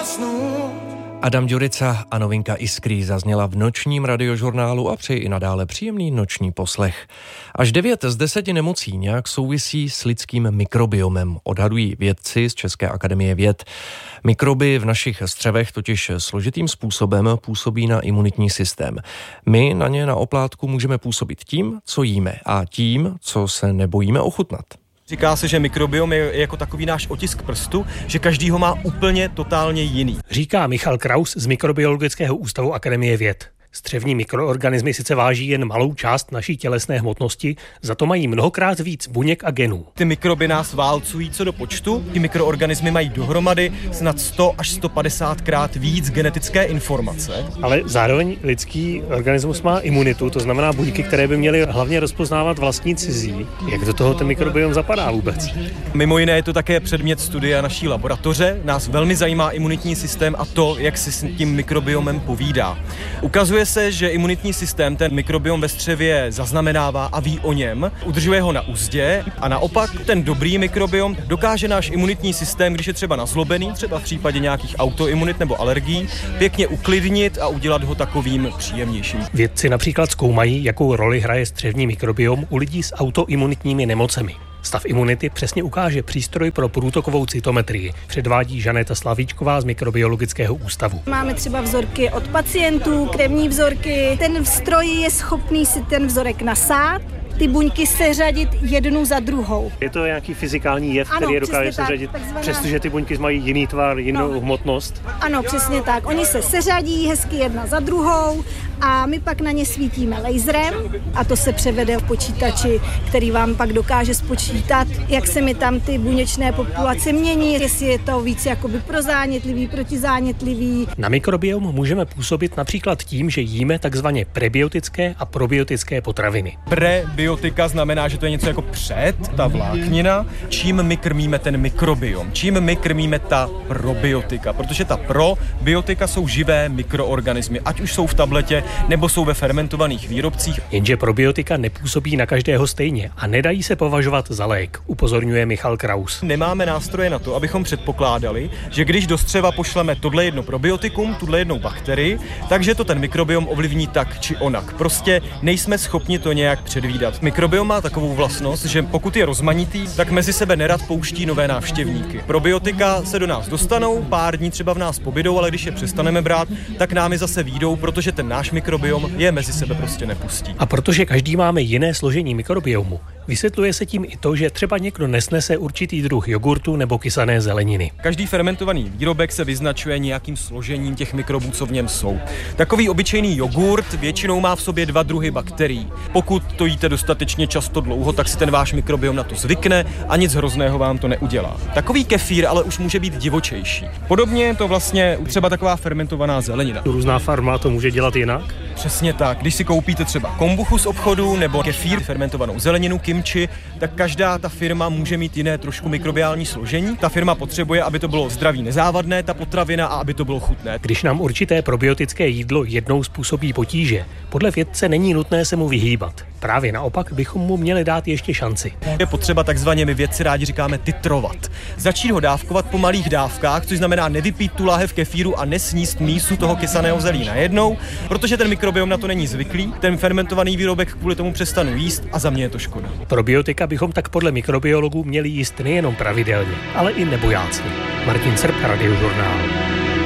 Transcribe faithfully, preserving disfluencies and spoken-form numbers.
zasnout. Adam Ďurica a novinka Iskry zazněla v nočním radiožurnálu a přeji i nadále příjemný noční poslech. Až devět z deseti nemocí nějak souvisí s lidským mikrobiomem, odhadují vědci z České akademie věd. Mikroby v našich střevech totiž složitým způsobem působí na imunitní systém. My na ně na oplátku můžeme působit tím, co jíme, a tím, co se nebojíme ochutnat. Říká se, že mikrobiom je jako takový náš otisk prstu, že každý ho má úplně totálně jiný. Říká Michal Kraus z Mikrobiologického ústavu Akademie věd. Střevní mikroorganismy sice váží jen malou část naší tělesné hmotnosti, za to mají mnohokrát víc buněk a genů. Ty mikroby nás válcují co do počtu, ty mikroorganismy mají dohromady snad sto až sto padesát krát víc genetické informace. Ale zároveň lidský organismus má imunitu, to znamená buňky, které by měly hlavně rozpoznávat vlastní cizí. Jak do toho ten mikrobiom zapadá vůbec? Mimo jiné je to také předmět studia naší laboratoře. Nás velmi zajímá imunitní systém a to, jak si s tím mikrobiomem povídá. Ukazuje se, že imunitní systém ten mikrobiom ve střevě zaznamenává a ví o něm, udržuje ho na uzdě a naopak ten dobrý mikrobiom dokáže náš imunitní systém, když je třeba nazlobený, třeba v případě nějakých autoimunit nebo alergií, pěkně uklidnit a udělat ho takovým příjemnějším. Vědci například zkoumají, jakou roli hraje střevní mikrobiom u lidí s autoimunitními nemocemi. Stav imunity přesně ukáže přístroj pro průtokovou cytometrii, předvádí Žaneta Slavíčková z Mikrobiologického ústavu. Máme třeba vzorky od pacientů, krevní vzorky. Ten stroj je schopný si ten vzorek nasát, ty buňky seřadit jednu za druhou. Je to nějaký fyzikální jev, ano, který je dokáže tak, seřadit, takzvaná... přestože ty buňky mají jiný tvar, jinou no. hmotnost? Ano, přesně tak. Oni se seřadí hezky jedna za druhou a my pak na ně svítíme laserem a to se převede v počítači, který vám pak dokáže spočítat, jak se mi tam ty buněčné populace mění, jestli je to víc jakoby prozánětlivý, protizánětlivý. Na mikrobiom můžeme působit například tím, že jíme takzvaně prebiotické a probiotické potraviny. Prebiotika znamená, že to je něco jako před, ta vláknina. Čím my krmíme ten mikrobiom? Čím my krmíme ta probiotika? Protože ta probiotika jsou živé mikroorganismy, ať už jsou v tabletě, nebo jsou ve fermentovaných výrobcích. Jenže probiotika nepůsobí na každého stejně a nedají se považovat za lék, upozorňuje Michal Kraus. Nemáme nástroje na to, abychom předpokládali, že když do střeva pošleme tohle jedno probiotikum, tuhle jednou bakterii, takže to ten mikrobiom ovlivní tak či onak. Prostě nejsme schopni to nějak předvídat. Mikrobiom má takovou vlastnost, že pokud je rozmanitý, tak mezi sebe nerad pouští nové návštěvníky. Probiotika se do nás dostanou, pár dní třeba v nás pobydou, ale když je přestaneme brát, tak námi zase výjdou, protože ten náš mikrobiom je mezi sebe prostě nepustí. A protože každý máme jiné složení mikrobiomu, vysvětluje se tím i to, že třeba někdo nesnese určitý druh jogurtu nebo kysané zeleniny. Každý fermentovaný výrobek se vyznačuje nějakým složením těch mikrobů, co v něm jsou. Takový obyčejný jogurt většinou má v sobě dva druhy bakterií. Pokud to jíte dostatečně často dlouho, tak si ten váš mikrobiom na to zvykne a nic hrozného vám to neudělá. Takový kefír ale už může být divočejší. Podobně je to vlastně třeba taková fermentovaná zelenina. Různá farma to může dělat jinak? Přesně tak. Když si koupíte třeba kombuchu z obchodu nebo kefír, fermentovanou zeleninu, kimči, tak každá ta firma může mít jiné trošku mikrobiální složení. Ta firma potřebuje, aby to bylo zdraví nezávadné, ta potravina, a aby to bylo chutné. Když nám určité probiotické jídlo jednou způsobí potíže, podle vědce není nutné se mu vyhýbat. Právě naopak bychom mu měli dát ještě šanci. Je potřeba takzvaně, my vědci rádi říkáme, titrovat. Začít ho dávkovat po malých dávkách, což znamená nevypít tu láhev kefíru a nesníst mísu toho kysaného zelí najednou, protože ten mikrobiom na to není zvyklý. Ten fermentovaný výrobek kvůli tomu přestanu jíst a za mě je to škoda. Probiotika bychom tak podle mikrobiologů měli jíst nejenom pravidelně, ale i nebojácně. Martin Srb, Radiožurnál.